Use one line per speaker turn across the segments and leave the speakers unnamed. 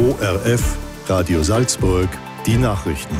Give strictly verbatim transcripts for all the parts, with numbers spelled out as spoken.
O R F, Radio Salzburg, die Nachrichten.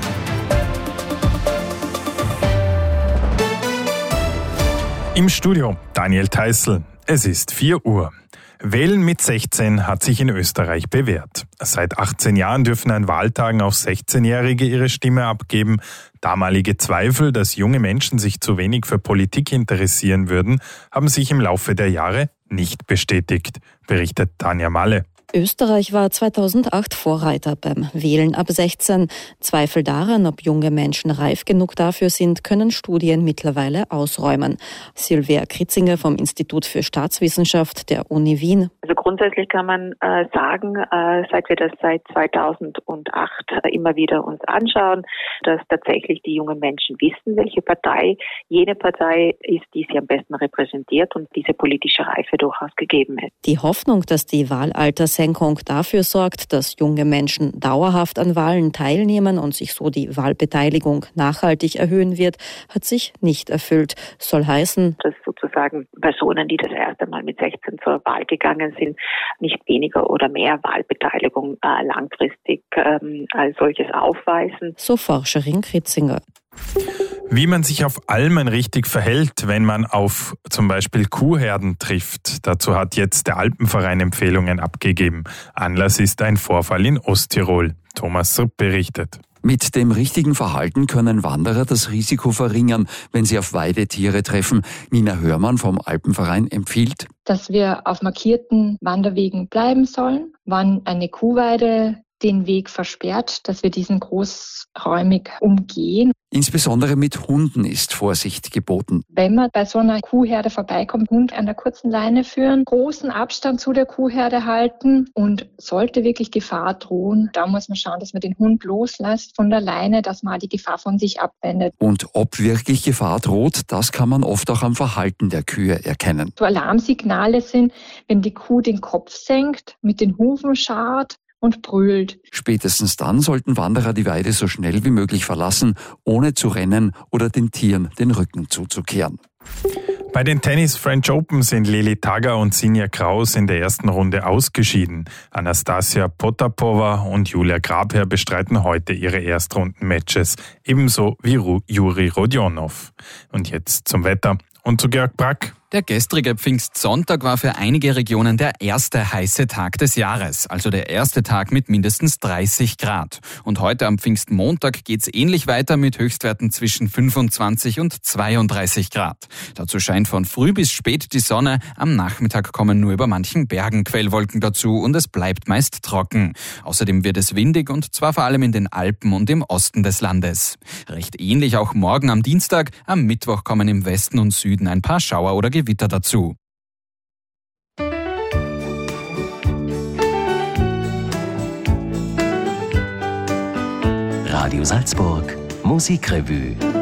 Im Studio Daniel Theißl. Es ist vier Uhr. Wählen mit sechzehn hat sich in Österreich bewährt. Seit achtzehn Jahren dürfen an Wahltagen auch sechzehnjährige ihre Stimme abgeben. Damalige Zweifel, dass junge Menschen sich zu wenig für Politik interessieren würden, haben sich im Laufe der Jahre nicht bestätigt, berichtet Tanja Malle.
Österreich war zweitausendacht Vorreiter beim Wählen ab sechzehn. Zweifel daran, ob junge Menschen reif genug dafür sind, können Studien mittlerweile ausräumen. Silvia Kritzinger vom Institut für Staatswissenschaft der Uni Wien.
Also grundsätzlich kann man äh, sagen, äh, seit wir das seit zweitausendacht äh, immer wieder uns anschauen, dass tatsächlich die jungen Menschen wissen, welche Partei jene Partei ist, die sie am besten repräsentiert und diese politische Reife durchaus gegeben ist.
Die Hoffnung, dass die Wahlaltersenkung dafür sorgt, dass junge Menschen dauerhaft an Wahlen teilnehmen und sich so die Wahlbeteiligung nachhaltig erhöhen wird, hat sich nicht erfüllt. Soll heißen,
dass sozusagen Personen, die das erste Mal mit sechzehn zur Wahl gegangen sind, nicht weniger oder mehr Wahlbeteiligung äh, langfristig ähm, als solches aufweisen.
So Forscherin Kritzinger.
Wie man sich auf Almen richtig verhält, wenn man auf zum Beispiel Kuhherden trifft. Dazu hat jetzt der Alpenverein Empfehlungen abgegeben. Anlass ist ein Vorfall in Osttirol. Thomas Rupp berichtet.
Mit dem richtigen Verhalten können Wanderer das Risiko verringern, wenn sie auf Weidetiere treffen. Nina Hörmann vom Alpenverein empfiehlt,
dass wir auf markierten Wanderwegen bleiben sollen, wann eine Kuhweide den Weg versperrt, dass wir diesen großräumig umgehen.
Insbesondere mit Hunden ist Vorsicht geboten.
Wenn man bei so einer Kuhherde vorbeikommt, Hund an der kurzen Leine führen, großen Abstand zu der Kuhherde halten und sollte wirklich Gefahr drohen, da muss man schauen, dass man den Hund loslässt von der Leine, dass man die Gefahr von sich abwendet.
Und ob wirklich Gefahr droht, das kann man oft auch am Verhalten der Kühe erkennen.
So Alarmsignale sind, wenn die Kuh den Kopf senkt, mit den Hufen scharrt und brüllt.
Spätestens dann sollten Wanderer die Weide so schnell wie möglich verlassen, ohne zu rennen oder den Tieren den Rücken zuzukehren.
Bei den Tennis French Open sind Lili Tagger und Sinja Kraus in der ersten Runde ausgeschieden. Anastasia Potapova und Julia Grabherr bestreiten heute ihre Erstrunden-Matches, ebenso wie Juri Rodionov. Und jetzt zum Wetter und zu Georg Brack.
Der gestrige Pfingstsonntag war für einige Regionen der erste heiße Tag des Jahres, also der erste Tag mit mindestens dreißig Grad. Und heute am Pfingstmontag geht's ähnlich weiter mit Höchstwerten zwischen fünfundzwanzig und zweiunddreißig Grad. Dazu scheint von früh bis spät die Sonne, am Nachmittag kommen nur über manchen Bergen Quellwolken dazu und es bleibt meist trocken. Außerdem wird es windig und zwar vor allem in den Alpen und im Osten des Landes. Recht ähnlich auch morgen am Dienstag, am Mittwoch kommen im Westen und Süden ein paar Schauer oder Gewitter dazu.
Radio Salzburg, Musikrevue.